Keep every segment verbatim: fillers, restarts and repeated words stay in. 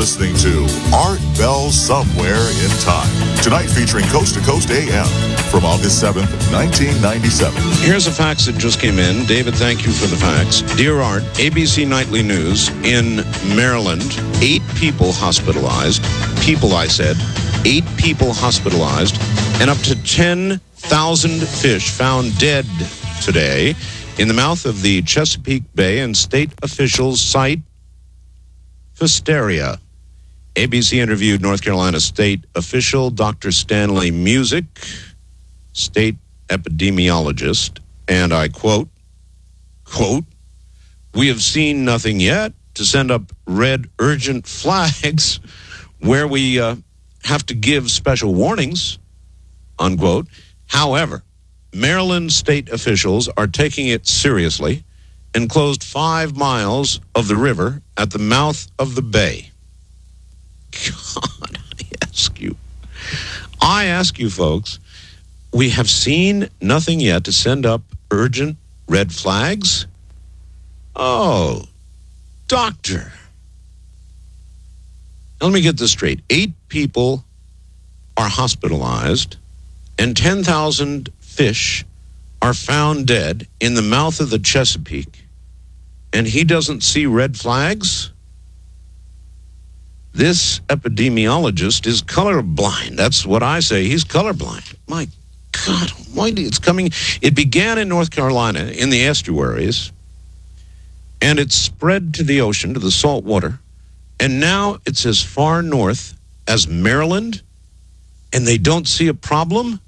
listening to Art Bell Somewhere in Time. Tonight featuring Coast to Coast A M from August seventh, nineteen ninety-seven. Here's a fax that just came in. David, thank you for the fax. Dear Art, A B C Nightly News. In Maryland, eight people hospitalized. People, I said. Eight people hospitalized. And up to ten thousand fish found dead today in the mouth of the Chesapeake Bay, and state officials cite Pfiesteria. A B C interviewed North Carolina state official Doctor Stanley Musick, state epidemiologist, and I quote, quote, "We have seen nothing yet to send up red urgent flags where we uh, have to give special warnings," unquote. However, Maryland state officials are taking it seriously and closed five miles of the river at the mouth of the bay. God, I ask you. I ask you, folks, we have seen nothing yet to send up urgent red flags? Oh, doctor. Let me get this straight. Eight people are hospitalized and ten thousand fish are found dead in the mouth of the Chesapeake, and he doesn't see red flags? This epidemiologist is colorblind. That's what I say. He's colorblind. My God almighty, it's coming. It began in North Carolina in the estuaries, and it spread to the ocean, to the salt water, and now it's as far north as Maryland, and they don't see a problem?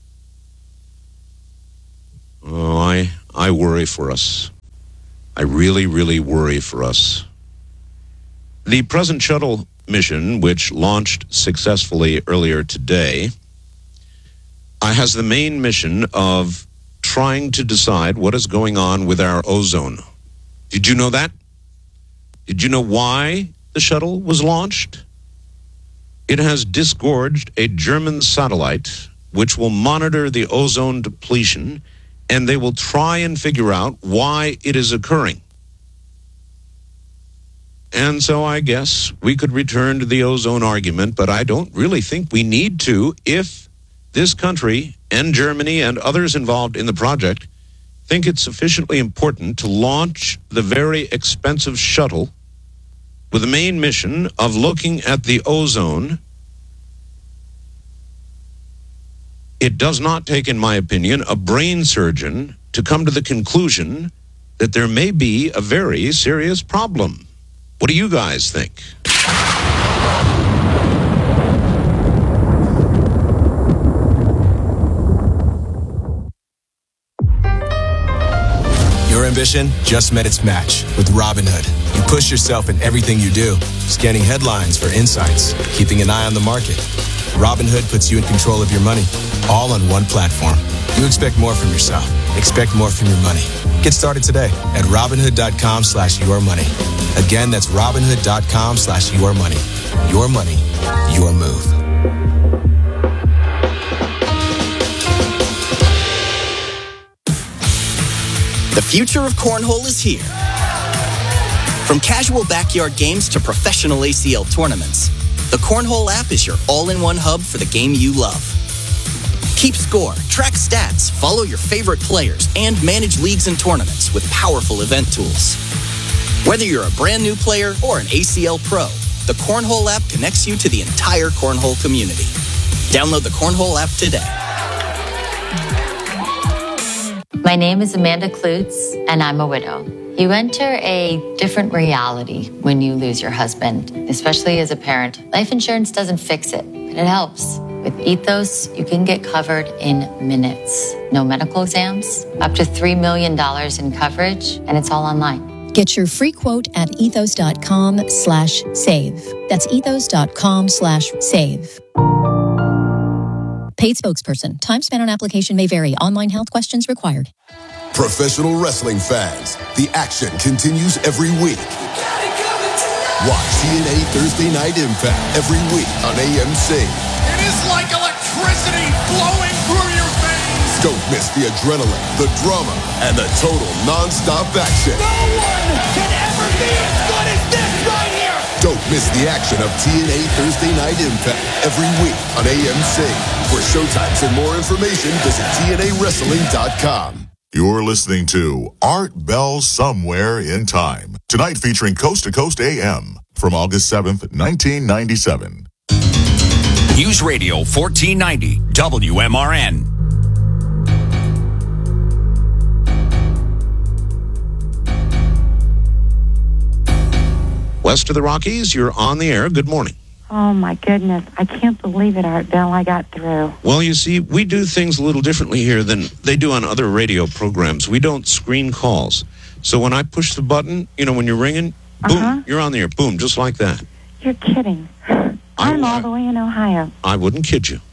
Oh, I, I worry for us. I really, really worry for us. The present shuttle mission, which launched successfully earlier today, uh, has the main mission of trying to decide what is going on with our ozone. Did you know that? Did you know why the shuttle was launched? It has disgorged a German satellite which will monitor the ozone depletion, and they will try and figure out why it is occurring. And so I guess we could return to the ozone argument, but I don't really think we need to if this country and Germany and others involved in the project think it's sufficiently important to launch the very expensive shuttle with the main mission of looking at the ozone. It does not take, in my opinion, a brain surgeon to come to the conclusion that there may be a very serious problem. What do you guys think? Your ambition just met its match with Robinhood. You push yourself in everything you do, scanning headlines for insights, keeping an eye on the market. Robinhood puts you in control of your money, all on one platform. You expect more from yourself. Expect more from your money. Get started today at Robinhood.com slash your money. Again, that's Robinhood.com slash your money. Your money, your move. The future of cornhole is here. From casual backyard games to professional A C L tournaments, the Cornhole app is your all-in-one hub for the game you love. Keep score, track stats, follow your favorite players, and manage leagues and tournaments with powerful event tools. Whether you're a brand new player or an A C L pro, the Cornhole app connects you to the entire cornhole community. Download the Cornhole app today. My name is Amanda Klutz, and I'm a widow. You enter a different reality when you lose your husband, especially as a parent. Life insurance doesn't fix it, but it helps. With Ethos, you can get covered in minutes. No medical exams, up to three million dollars in coverage, and it's all online. Get your free quote at ethos.com slash save. That's ethos.com slash save. Paid spokesperson. Time spent on application may vary. Online health questions required. Professional wrestling fans, the action continues every week. Watch T N A Thursday Night Impact every week on A M C. It is like electricity flowing through your veins. Don't miss the adrenaline, the drama, and the total non-stop action. No one can ever be as good as this right here. Don't miss the action of T N A Thursday Night Impact every week on A M Save. For showtimes and more information, visit T N A wrestling dot com. You're listening to Art Bell Somewhere in Time. Tonight featuring Coast to Coast A M from August seventh, nineteen ninety-seven. News Radio fourteen ninety W M R N. West of the Rockies, you're on the air. Good morning. Oh, my goodness. I can't believe it, Art Bell. I got through. Well, you see, we do things a little differently here than they do on other radio programs. We don't screen calls. So when I push the button, you know, when you're ringing, boom, Uh-huh. you're on the air. Boom, just like that. You're kidding. I'm all the way in Ohio. I wouldn't kid you.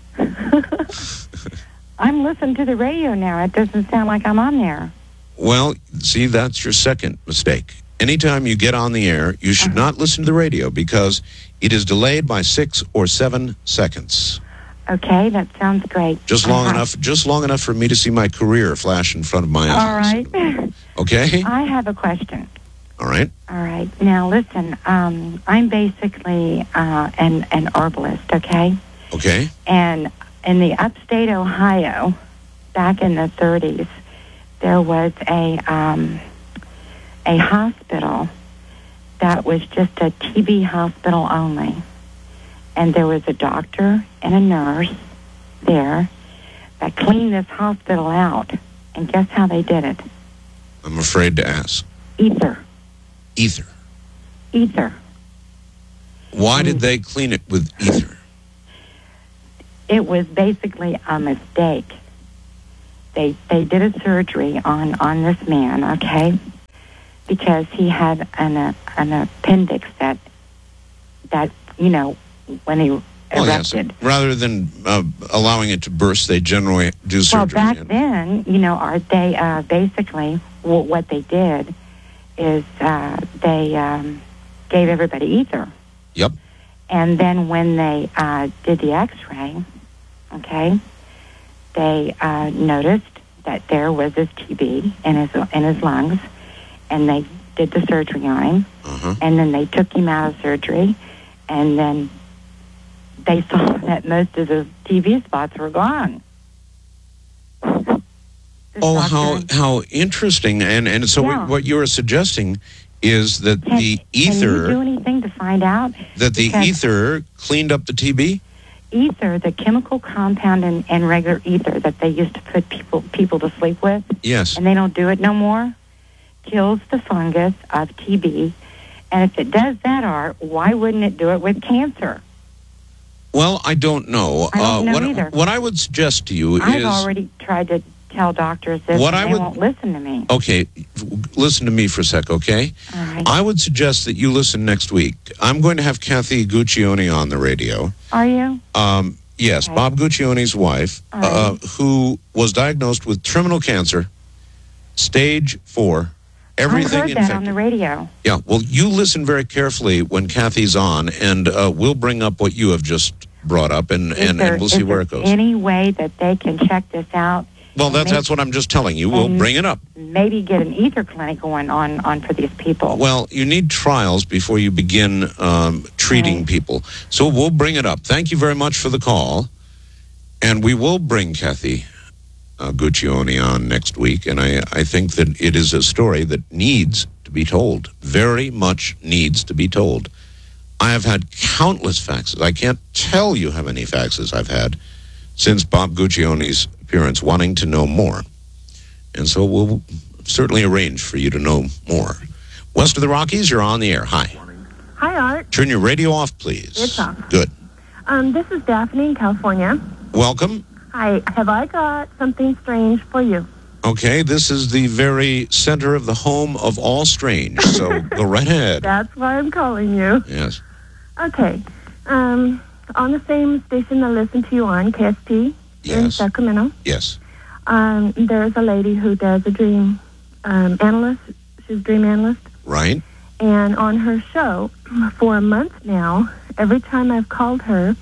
I'm listening to the radio now. It doesn't sound like I'm on there. Well, see, that's your second mistake. Anytime you get on the air, you should Uh-huh. not listen to the radio because it is delayed by six or seven seconds. Okay, that sounds great. Just long Uh-huh. enough, just long enough for me to see my career flash in front of my eyes. All right. Okay? I have a question. All right. All right. Now, listen, um, I'm basically uh, an, an herbalist, okay? Okay. And in the upstate Ohio, back in the thirties, there was a um, a hospital that was just a T B hospital only. And there was a doctor and a nurse there that cleaned this hospital out. And guess how they did it? I'm afraid to ask. Ether. Ether. Ether. Why did they clean it with ether? It was basically a mistake. They they did a surgery on, on this man, okay? Because he had an uh, an appendix that that you know when he Well, yes. erupted. Rather than uh, allowing it to burst, they generally do Well, surgery. back then, you know, are they uh, basically w- what they did is uh, they um, gave everybody ether. Yep. And then when they uh, did the X-ray, okay, they uh, noticed that there was this T B in his in his lungs, and they did the surgery on him. Uh-huh. And then they took him out of surgery, and then they saw that most of the T V spots were gone. This Oh, doctor- how how interesting! And and so Yeah. what you're suggesting is that Can, the can you do ether anything to find out? that the Because ether cleaned up the T B. ether, the chemical compound in, in regular ether that they used to put people people to sleep with, Yes. and they don't do it no more, kills the fungus of T B. And if it does that, Art, why wouldn't it do it with cancer? Well, I don't know. I don't know what, either. what I would suggest to you I've is already tried to tell doctors this, What and I they would- won't listen to me. okay. Listen to me for a sec, okay? All right. I would suggest that you listen next week. I'm going to have Kathy Guccione on the radio. Are you? Um, yes, Okay. Bob Guccione's wife, All right. uh, who was diagnosed with terminal cancer, stage four, everything I heard infected. that on the radio. Yeah, well, you listen very carefully when Kathy's on, and uh, we'll bring up what you have just brought up, and, Is and, there, and we'll is see there where it goes. any way that they can check this out? Well, and that's maybe- that's what I'm just telling you. We'll and bring it up. Maybe get an ether clinic going on, on for these people. Well, you need trials before you begin um, treating Right. people. So we'll bring it up. Thank you very much for the call. And we will bring Kathy uh, Guccione on next week. And I, I think that it is a story that needs to be told, very much needs to be told. I have had countless faxes. I can't tell you how many faxes I've had since Bob Guccione's appearance, wanting to know more. And so we'll certainly arrange for you to know more. West of the Rockies, you're on the air. Hi. Hi, Art. Turn your radio off, please. It's off. Good. Um, this is Daphne in California. Welcome. Hi. Have I got something strange for you? Okay, this is the very center of the home of all strange, so go right ahead. That's why I'm calling you. Yes. Okay. Um, on the same station I listen to you on, K S T, in Yes. Sacramento, Yes. um, there's a lady who does a dream um, analyst. She's a dream analyst. Right. And on her show, for a month now, every time I've called her,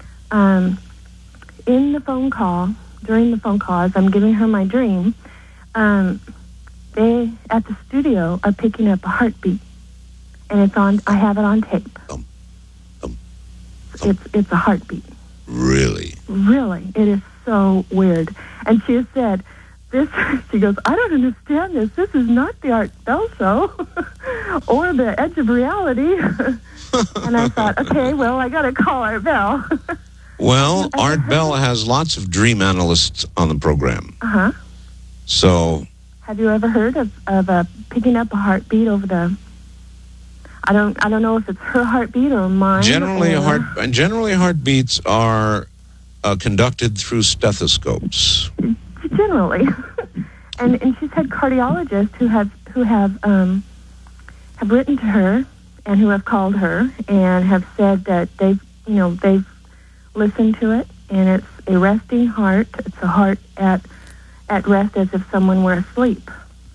um, in the phone call, during the phone call, as I'm giving her my dream, um, they, at the studio, are picking up a heartbeat. and it's on. I have it on tape. Um, um, it's it's a heartbeat. Really? Really, it is so weird. And she said, "This." She goes, "I don't understand this. This is not the Art Bell Show, or the Edge of Reality." And I thought, okay, well, I got to call Art Bell. Well, Art Bell has lots of dream analysts on the program. Uh huh. So. Have you ever heard of of uh, picking up a heartbeat over the? I don't. I don't know if it's her heartbeat or mine. Generally, or... heart. Generally, heartbeats are uh, conducted through stethoscopes. Generally, and and she's had cardiologists who have who have um, have written to her and who have called her and have said that they've you know they've listened to it and it's a resting heart. It's a heart at at rest as if someone were asleep,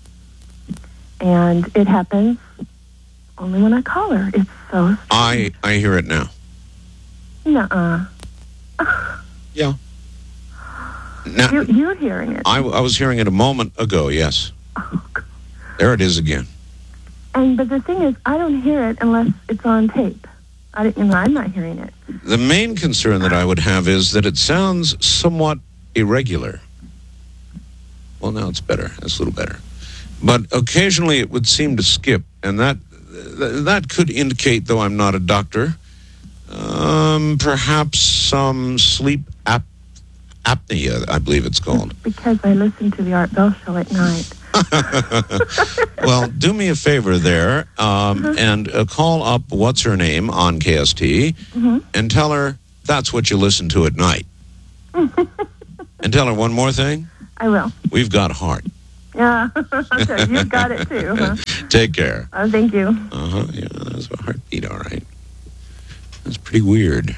and it happens only when I call her. It's so strange. I I hear it now. Nuh-uh. Yeah. Now, you, you're hearing it. I, I was hearing it a moment ago, yes. Oh, God. There it is again. And but the thing is, I don't hear it unless it's on tape. I didn't, you know, I'm not hearing it. The main concern that I would have is that it sounds somewhat irregular. Well, now it's better. It's a little better. But occasionally it would seem to skip, and that that could indicate, though I'm not a doctor, um, perhaps some sleep ap- apnea, I believe it's called. Because I listen to the Art Bell Show at night. Well, do me a favor there, um, uh-huh. and uh, call up What's Her Name on K S T, mm-hmm. and tell her that's what you listen to at night. And tell her one more thing. I will. We've got heart. Yeah, okay, you've got it too, huh? Take care. Oh, thank you. Uh-huh, yeah, that's a heartbeat, all right. That's pretty weird.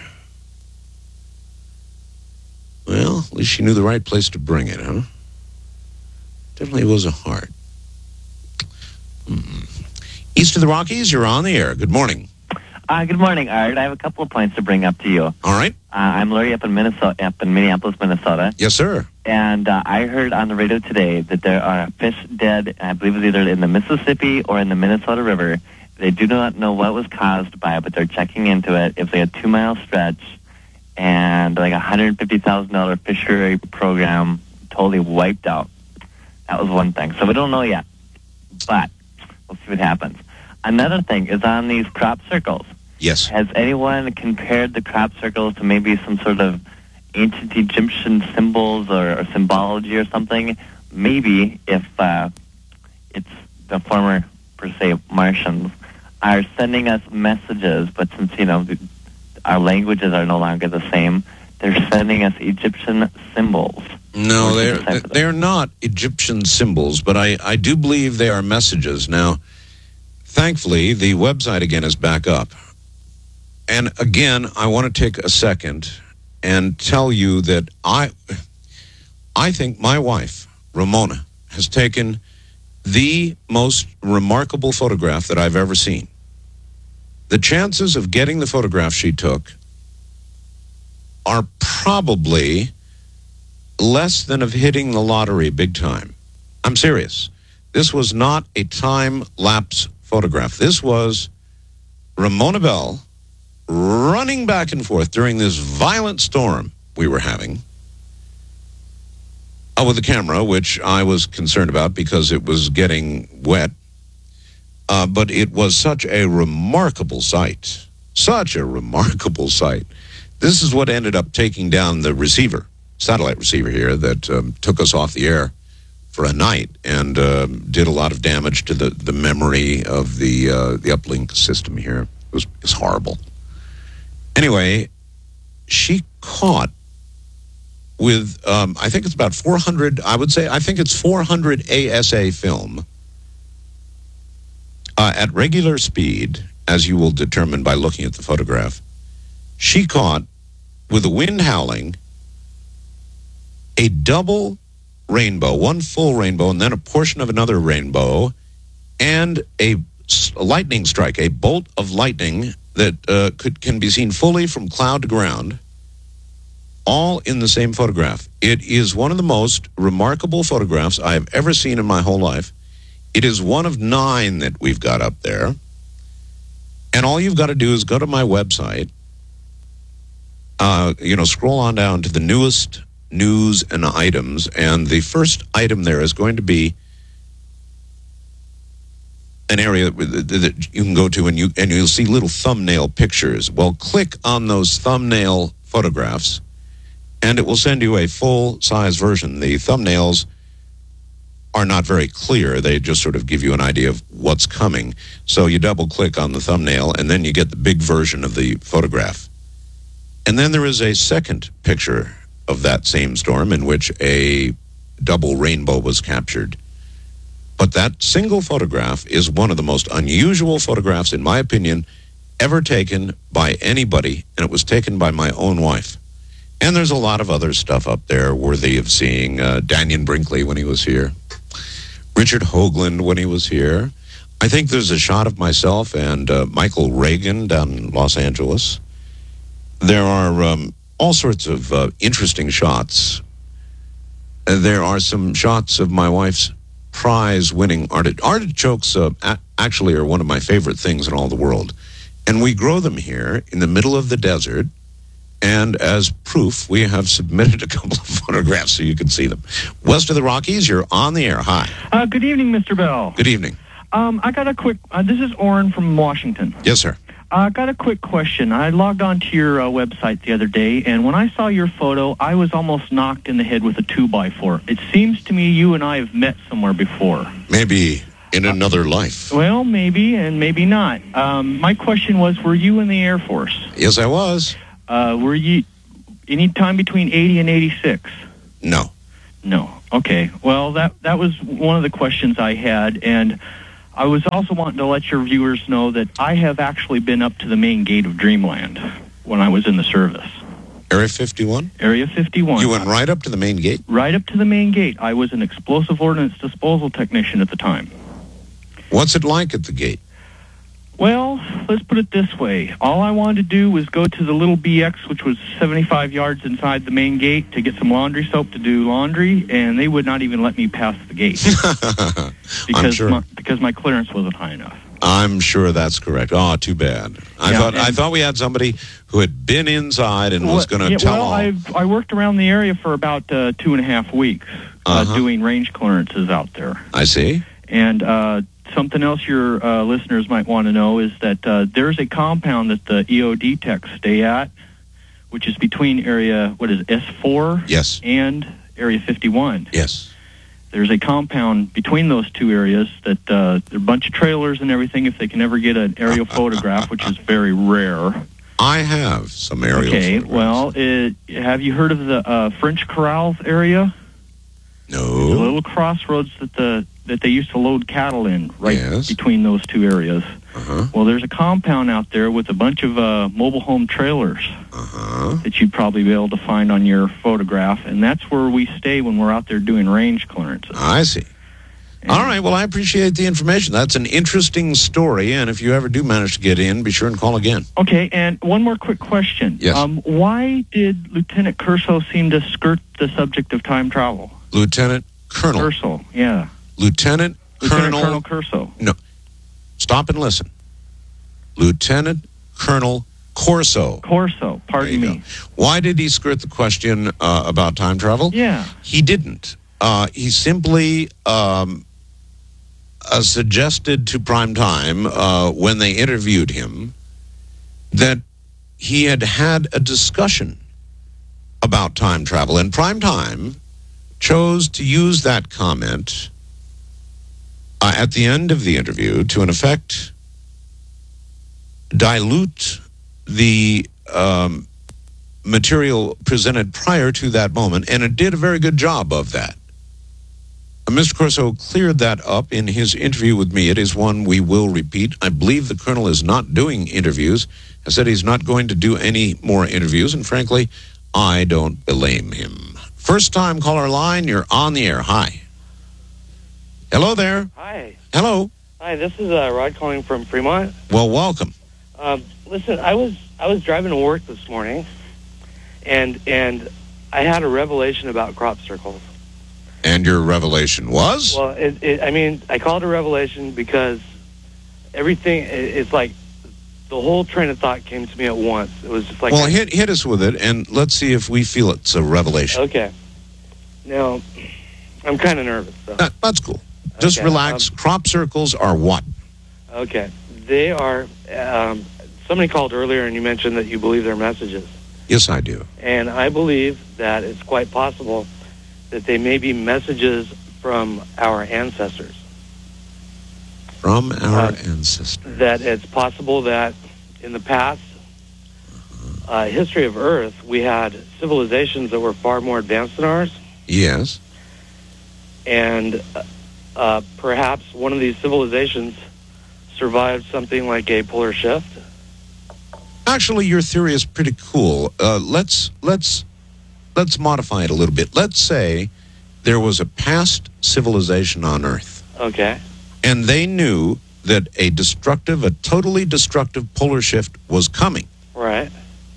Well, at least she knew the right place to bring it, huh? Definitely was a heart. Mm-mm. East of the Rockies, you're on the air. Good morning. Uh, good morning, Art. I have a couple of points to bring up to you. All right. Uh, I'm Larry up in Minnesota, up in Minneapolis, Minnesota. Yes, sir. And uh, I heard on the radio today that there are fish dead, I believe it's either in the Mississippi or in the Minnesota River. They do not know what was caused by it, but they're checking into it. It's like a two-mile stretch and like a one hundred fifty thousand dollars fishery program totally wiped out. That was one thing. So we don't know yet, but we'll see what happens. Another thing is on these crop circles. Yes. Has anyone compared the crop circles to maybe some sort of ancient Egyptian symbols or, or symbology or something? Maybe if uh, it's the former, per se, Martians are sending us messages, but since, you know, our languages are no longer the same, they're sending us Egyptian symbols. No, they're, they're not Egyptian symbols, but I, I do believe they are messages. Now, thankfully, the website again is back up. And again, I want to take a second and tell you that I, I think my wife, Ramona, has taken the most remarkable photograph that I've ever seen. The chances of getting the photograph she took are probably less than of hitting the lottery big time. I'm serious. This was not a time-lapse photograph. This was Ramona Bell running back and forth during this violent storm we were having uh, with the camera, which I was concerned about because it was getting wet. Uh, but it was such a remarkable sight. Such a remarkable sight. This is what ended up taking down the receiver, satellite receiver here, that um, took us off the air for a night and uh, did a lot of damage to the, the memory of the uh, the uplink system here. It was, it was horrible. Anyway, she caught with, um, I think it's about four hundred, I would say, I think it's four hundred A S A film uh, at regular speed, as you will determine by looking at the photograph. She caught, with the wind howling, a double rainbow, one full rainbow, and then a portion of another rainbow, and a lightning strike, a bolt of lightning that uh, could can be seen fully from cloud to ground, all in the same photograph. It is one of the most remarkable photographs I have ever seen in my whole life. It is one of nine that we've got up there. And all you've got to do is go to my website, uh, you know, scroll on down to the newest news and items, and the first item there is going to be an area that you can go to, and you and you'll see little thumbnail pictures. Well, click on those thumbnail photographs, and it will send you a full-size version. The thumbnails are not very clear. They just sort of give you an idea of what's coming. So you double-click on the thumbnail, and then you get the big version of the photograph. And then there is a second picture of that same storm in which a double rainbow was captured. But that single photograph is one of the most unusual photographs, in my opinion, ever taken by anybody, and it was taken by my own wife. And there's a lot of other stuff up there worthy of seeing. Uh, Daniel Brinkley when he was here. Richard Hoagland when he was here. I think there's a shot of myself and uh, Michael Reagan down in Los Angeles. There are um, all sorts of uh, interesting shots. Uh, there are some shots of my wife's prize-winning arti- artichokes. Uh, a- actually are one of my favorite things in all the world. And we grow them here in the middle of the desert. And as proof, we have submitted a couple of photographs so you can see them. West of the Rockies, you're on the air. Hi. Uh, good evening, Mister Bell. Good evening. Um, I got a quick, uh, this is Orrin from Washington. Yes, sir. I uh, got a quick question. I logged onto your uh, website the other day, and when I saw your photo, I was almost knocked in the head with a two by four. It seems to me you and I have met somewhere before. Maybe in another life. Well, maybe, and maybe not. Um, my question was, were you in the Air Force? Yes, I was. Uh, were you any time between eighty and eighty-six? No. No. Okay. Well, that that was one of the questions I had, and I was also wanting to let your viewers know that I have actually been up to the main gate of Dreamland when I was in the service. Area fifty-one? Area fifty-one. You went right up to the main gate? Right up to the main gate. I was an explosive ordnance disposal technician at the time. What's it like at the gate? Well, let's put it this way. All I wanted to do was go to the little B X, which was seventy-five yards inside the main gate, to get some laundry soap to do laundry, and they would not even let me pass the gate. because, I'm sure. my, because my clearance wasn't high enough. I'm sure that's correct. Oh, too bad. I Yeah, thought and- I thought we had somebody who had been inside and was going to yeah, tell well, all. I've, I worked around the area for about uh, two and a half weeks uh, Uh-huh. doing range clearances out there. I see. And uh, something else your uh, listeners might want to know is that uh, there's a compound that the E O D techs stay at, which is between area, what is it, S four? Yes. And Area fifty-one. Yes. There's a compound between those two areas that uh, there are a bunch of trailers and everything if they can ever get an aerial photograph, which is very rare. I have some aerial Okay, photographs. well, it, have you heard of the uh, French Corrals area? No. The little crossroads that the that they used to load cattle in, right Yes. between those two areas. Uh-huh. Well, there's a compound out there with a bunch of uh, mobile home trailers Uh-huh. that you'd probably be able to find on your photograph, and that's where we stay when we're out there doing range clearances. I see. All right, well, I appreciate the information. That's an interesting story, and if you ever do manage to get in, be sure and call again. Okay, and one more quick question. Yes. Um, why did Lieutenant Curso seem to skirt the subject of time travel? Lieutenant Colonel. Curso, yeah. Lieutenant Lieutenant Colonel. Colonel Curso. No. Stop and listen. Lieutenant Colonel Corso. Corso, pardon There you me. go. Why did he skirt the question uh, about time travel? Yeah. He didn't. Uh, he simply um, uh, suggested to Primetime uh, when they interviewed him that he had had a discussion about time travel, and Primetime chose to use that comment uh, at the end of the interview to, in effect, dilute the um, material presented prior to that moment, and it did a very good job of that. Uh, Mister Corso cleared that up in his interview with me. It is one we will repeat. I believe the Colonel is not doing interviews. I said he's not going to do any more interviews, and frankly, I don't blame him. First time caller line, you're on the air. Hi. Hello there. Hi. Hello. Hi, this is uh, Rod calling from Fremont. Well, welcome. Um, listen, I was I was driving to work this morning, and and I had a revelation about crop circles. And your revelation was? Well, it, it, I mean, I call it a revelation because everything, it, it's like the whole train of thought came to me at once. It was just like... Well, hit, hit us with it, and let's see if we feel it's a revelation. Okay. Now, I'm kind of nervous. So. That, that's cool. Just okay. relax. Um, crop circles are what? Okay. They are... Um, somebody called earlier, and you mentioned that you believe their messages. Yes, I do. And I believe that it's quite possible that they may be messages from our ancestors. From our uh, ancestors. That it's possible that in the past uh, history of Earth, we had civilizations that were far more advanced than ours. Yes. And uh, perhaps one of these civilizations survived something like a polar shift. Actually, your theory is pretty cool. Uh, let's let's let's modify it a little bit. Let's say there was a past civilization on Earth. Okay. And they knew that a destructive, a totally destructive polar shift was coming. Right.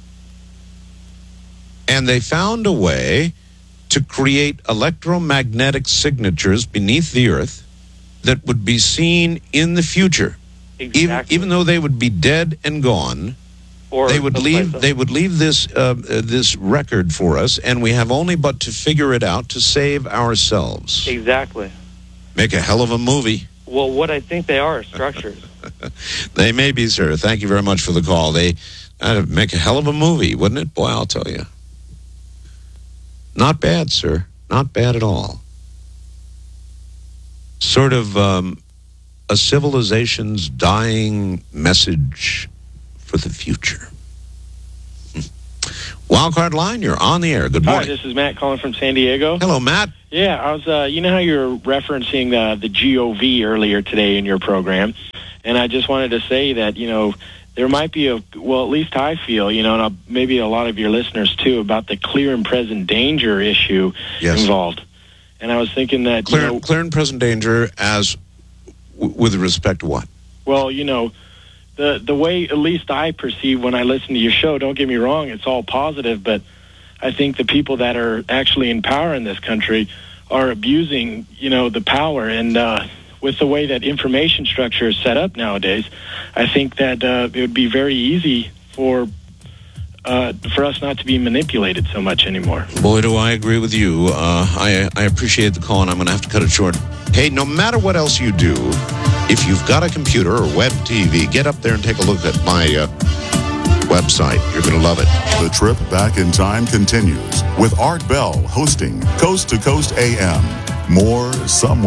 And they found a way to create electromagnetic signatures beneath the Earth that would be seen in the future. Exactly. Even, even though they would be dead and gone, or they would leave. They would leave this uh, uh, this record for us, and we have only but to figure it out to save ourselves. Exactly. Make a hell of a movie. Well, what I think they are structures. They may be, sir. Thank you very much for the call. They uh, make a hell of a movie, wouldn't it? Boy, I'll tell you. Not bad, sir. Not bad at all. Sort of um, a civilization's dying message for the future. Wildcard line, you're on the air. Good morning. Hi, this is Matt calling from San Diego. Hello, Matt. Yeah, I was. Uh, you know how you were referencing uh, the G O V earlier today in your program, and I just wanted to say that, you know, there might be a, well, at least I feel, you know, and I'll, maybe a lot of your listeners too, about the clear and present danger issue yes. involved. And I was thinking that, clear, you know, clear and present danger as w- with respect to what? Well, you know, the the way at least I perceive when I listen to your show, don't get me wrong, it's all positive, but I think the people that are actually in power in this country are abusing, you know, the power. And uh, with the way that information structure is set up nowadays, I think that uh, it would be very easy for uh, for us not to be manipulated so much anymore. Boy, do I agree with you. Uh, I, I appreciate the call, and I'm going to have to cut it short. Hey, no matter what else you do, if you've got a computer or web T V, get up there and take a look at my uh, website. You're going to love it. The trip back in time continues with Art Bell hosting Coast to Coast A M. More somewhere.